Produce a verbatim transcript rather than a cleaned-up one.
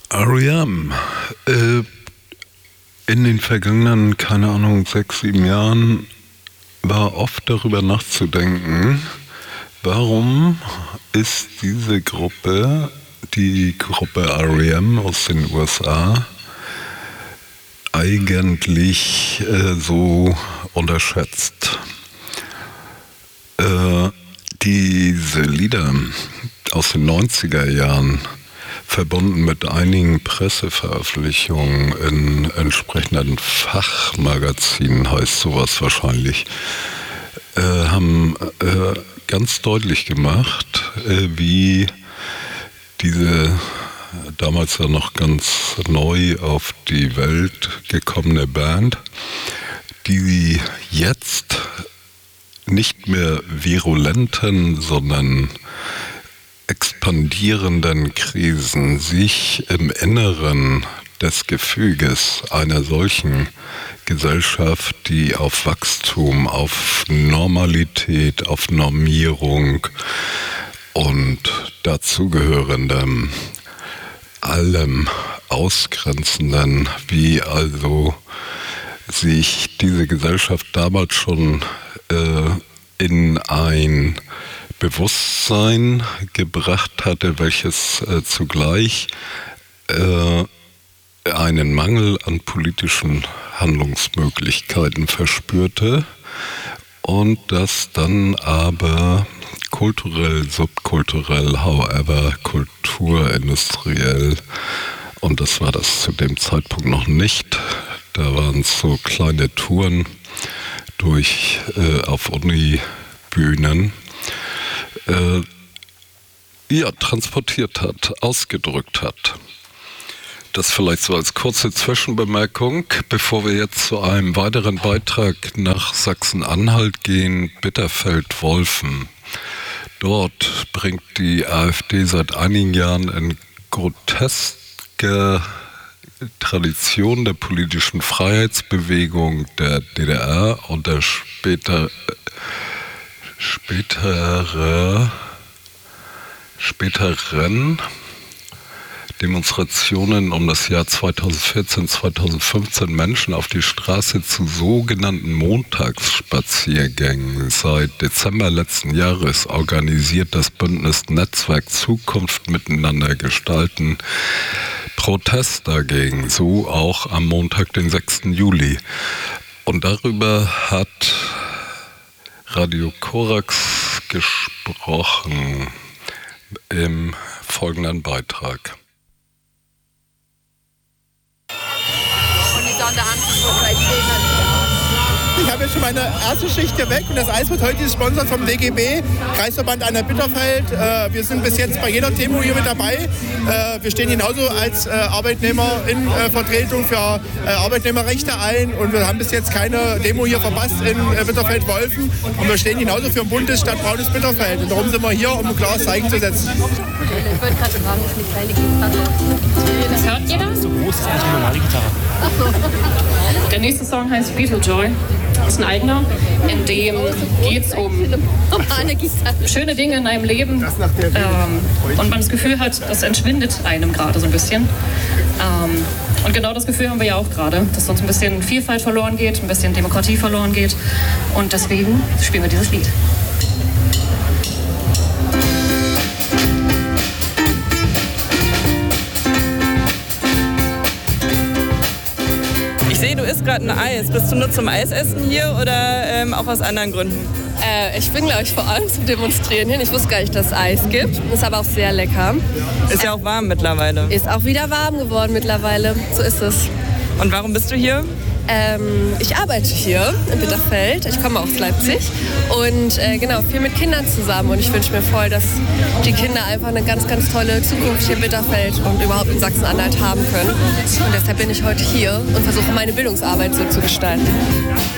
R E M. Äh, in den vergangenen, keine Ahnung, sechs, sieben Jahren war oft darüber nachzudenken, warum ist diese Gruppe, die Gruppe R E M aus den U S A, eigentlich äh, so unterschätzt. Äh, diese Lieder aus den neunziger Jahren, verbunden mit einigen Presseveröffentlichungen in entsprechenden Fachmagazinen, heißt sowas wahrscheinlich, äh, haben äh, ganz deutlich gemacht, äh, wie diese damals ja noch ganz neu auf die Welt gekommene Band, die jetzt nicht mehr virulenten, sondern expandierenden Krisen sich im Inneren des Gefüges einer solchen Gesellschaft, die auf Wachstum, auf Normalität, auf Normierung und dazugehörendem, allem Ausgrenzenden, wie also sich diese Gesellschaft damals schon äh, in ein Bewusstsein gebracht hatte, welches äh, zugleich äh, einen Mangel an politischen Handlungsmöglichkeiten verspürte und das dann aber kulturell, subkulturell, however, kulturindustriell, und das war das zu dem Zeitpunkt noch nicht, da waren es so kleine Touren durch äh, auf Unibühnen, äh, ja, transportiert hat, ausgedrückt hat. Das vielleicht so als kurze Zwischenbemerkung, bevor wir jetzt zu einem weiteren Beitrag nach Sachsen-Anhalt gehen, Bitterfeld-Wolfen. Dort bringt die AfD seit einigen Jahren in groteske Tradition der politischen Freiheitsbewegung der D D R und der später, spätere, späteren Demonstrationen um das Jahr zweitausendvierzehn, zweitausendfünfzehn Menschen auf die Straße zu sogenannten Montagsspaziergängen. Seit Dezember letzten Jahres organisiert das Bündnis Netzwerk Zukunft miteinander gestalten Protest dagegen, so auch am Montag, den sechsten Juli. Und darüber hat Radio Korax gesprochen im folgenden Beitrag. Ich habe jetzt schon meine erste Schicht hier weg und das Eis wird heute gesponsert vom D G B, Kreisverband Anhalt-Bitterfeld. Wir sind bis jetzt bei jeder Demo hier mit dabei. Wir stehen genauso als Arbeitnehmer in Vertretung für Arbeitnehmerrechte ein und wir haben bis jetzt keine Demo hier verpasst in Bitterfeld-Wolfen und wir stehen genauso für den Bundesstadt Braunschweig-Bitterfeld und darum sind wir hier, um ein klares Zeichen zu setzen. Ich wollte gerade sagen, das ist eine kleine Gitarre. Das hört jeder? So groß ist nicht eine normale Gitarre. Ach so. Der nächste Song heißt Beetlejoy. Das ist ein eigener, in dem geht es um schöne Dinge in einem Leben ähm, und man das Gefühl hat, das entschwindet einem gerade so ein bisschen. Ähm, und genau das Gefühl haben wir ja auch gerade, dass uns ein bisschen Vielfalt verloren geht, ein bisschen Demokratie verloren geht und deswegen spielen wir dieses Lied. Ich sehe, du isst gerade ein Eis. Bist du nur zum Eisessen hier oder ähm, auch aus anderen Gründen? Äh, ich bin, glaube ich, vor allem zum Demonstrieren hier. Ich wusste gar nicht, dass es Eis gibt. Ist aber auch sehr lecker. Ist ja auch warm mittlerweile. Ist auch wieder warm geworden mittlerweile. So ist es. Und warum bist du hier? Ähm, ich arbeite hier in Bitterfeld. Ich komme aus Leipzig und äh, genau, viel mit Kindern zusammen. Und ich wünsche mir voll, dass die Kinder einfach eine ganz, ganz tolle Zukunft hier in Bitterfeld und überhaupt in Sachsen-Anhalt haben können. Und deshalb bin ich heute hier und versuche, meine Bildungsarbeit so zu gestalten.